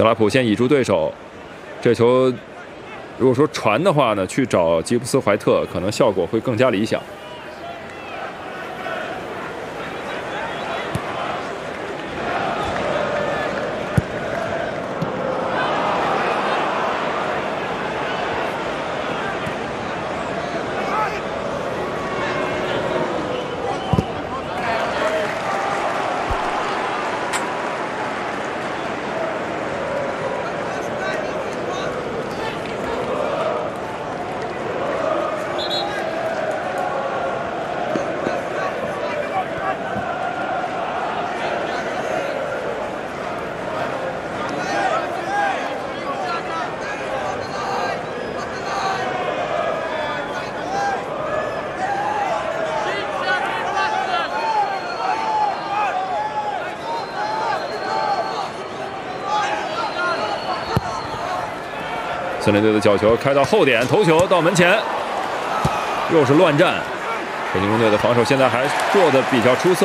德拉普先倚住对手，这球如果说传的话呢，去找吉布斯怀特，可能效果会更加理想。森林队的角球开到后点，头球到门前，又是乱战。北京队的防守现在还做得比较出色，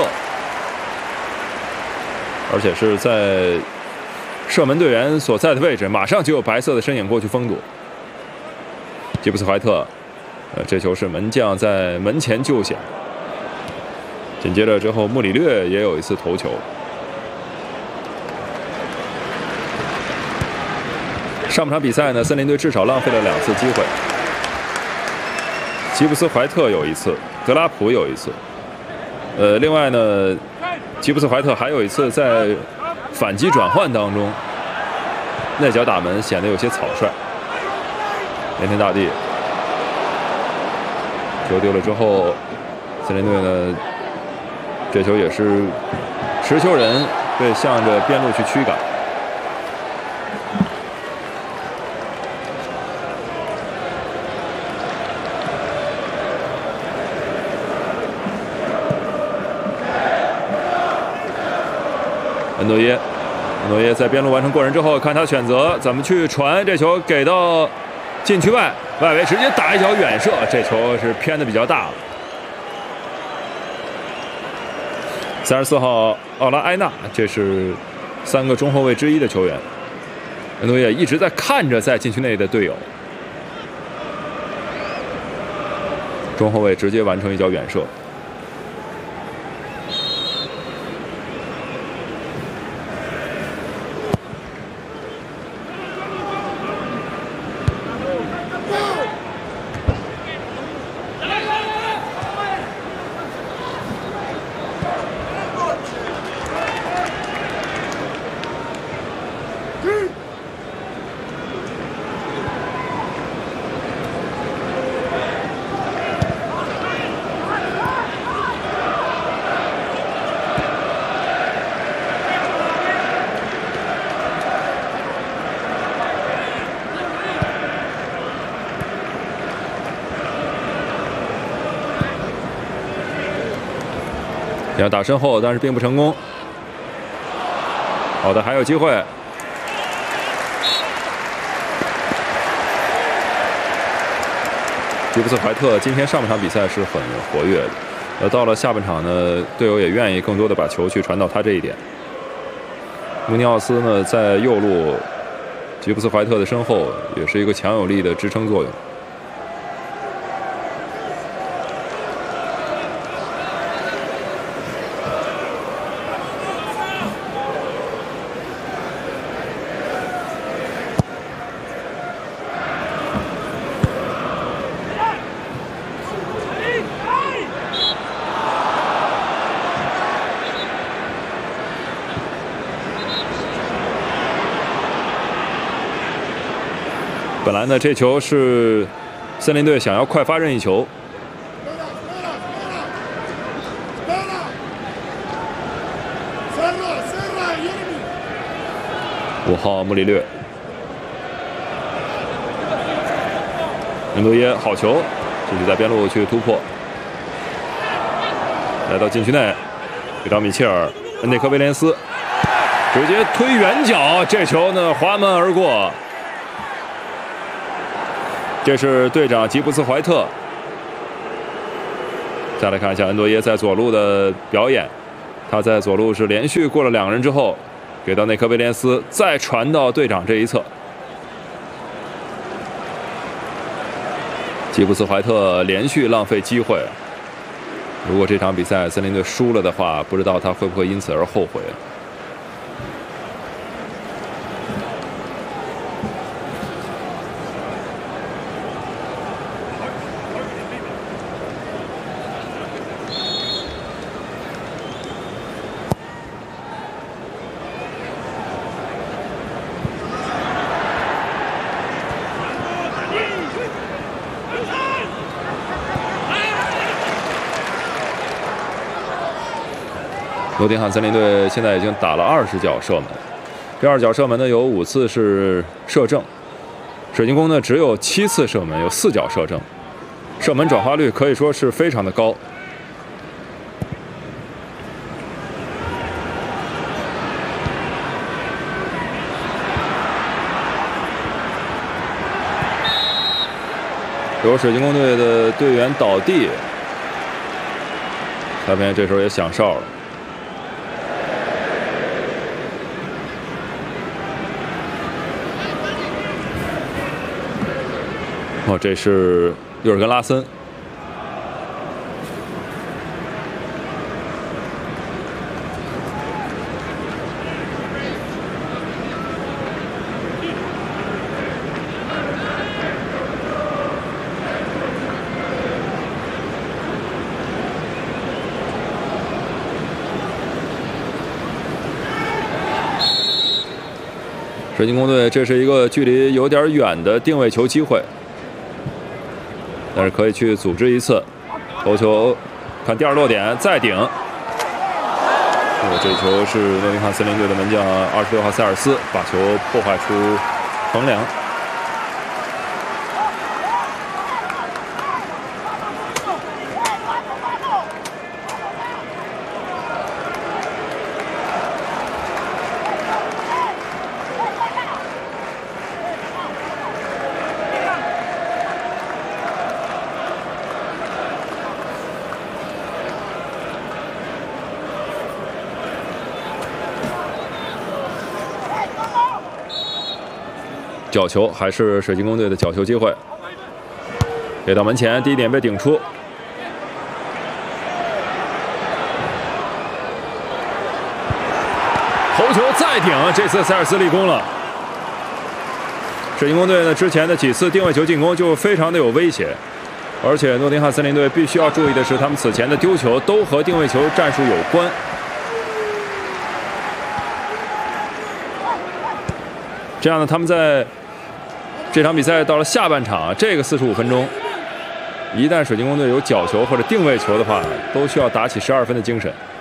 而且是在射门队员所在的位置，马上就有白色的身影过去封堵。吉布斯怀特，这球是门将在门前救险。紧接着之后，穆里略也有一次头球。上半场比赛呢，森林队至少浪费了2次机会。吉布斯怀特有一次，德拉普有一次。另外呢，吉布斯怀特还有一次在反击转换当中，那脚打门显得有些草率。连天大地，球丢了之后，森林队呢，这球也是持球人被向着边路去驱赶。恩多耶在边路完成过人之后，看他选择怎么去传，这球给到禁区外，外围直接打一脚远射，这球是偏的比较大。34号奥拉埃纳，这是3个中后卫之一的球员。恩多耶一直在看着在禁区内的队友，中后卫直接完成一脚远射。想打身后，但是并不成功。好的，还有机会。吉布斯怀特今天上半场比赛是很活跃的，到了下半场呢，队友也愿意更多的把球去传到他这一点。穆尼奥斯呢，在右路，吉布斯怀特的身后也是一个强有力的支撑作用。本来呢，这球是森林队想要快发任意球，5号穆里略，恩多耶好球，继续在边路去突破，来到禁区内，给到米切尔，恩内克威廉斯直接推远角，这球呢滑门而过。这是队长吉布斯怀特。再来看一下恩多耶在左路的表演，他在左路是连续过了2人之后， 给到内科威廉斯，再传到队长这一侧。吉布斯怀特连续浪费机会。如果这场比赛森林队输了的话，不知道他会不会因此而后悔。诺丁汉森林队现在已经打了20脚射门，这20脚射门呢有5次是射正，水晶宫呢只有7次射门，有4脚射正，射门转化率可以说是非常的高。有水晶宫队的队员倒地，裁判员这时候也响哨了。哦，这是又是跟拉森。水晶宫队，这是一个距离有点远的定位球机会。但是可以去组织一次，头球，看第2落点再顶。这球是诺丁汉森林队的门将26号塞尔斯把球破坏出横梁。角球还是水晶宫队的角球机会，给到门前，第1点被顶出。头球再顶，这次塞尔斯立功了。水晶宫队呢之前的几次定位球进攻就非常的有威胁，而且诺丁汉森林队必须要注意的是，他们此前的丢球都和定位球战术有关。这样呢，他们在这场比赛到了下半场，这个45分钟，一旦水晶宫队有角球或者定位球的话，都需要打起12分的精神。